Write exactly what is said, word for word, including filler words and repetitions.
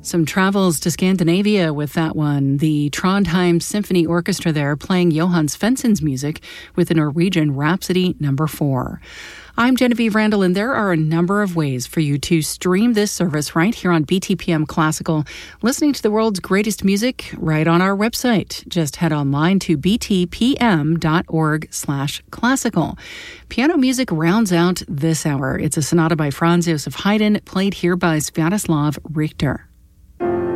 Some travels to Scandinavia with that one. The Trondheim Symphony Orchestra there playing Johann Svensson's music with the Norwegian Rhapsody number four. I'm Genevieve Randall, and there are a number of ways for you to stream this service right here on B T P M Classical, listening to the world's greatest music right on our website. Just head online to btpm.org slash classical. Piano music rounds out this hour. It's a sonata by Franz Joseph Haydn, played here by Sviatoslav Richter.